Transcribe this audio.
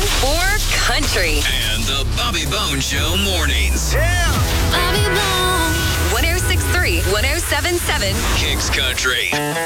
or country. And the Bobby Bone Show mornings. Bobby Bone. 106.3, 107.7. Kicks Country.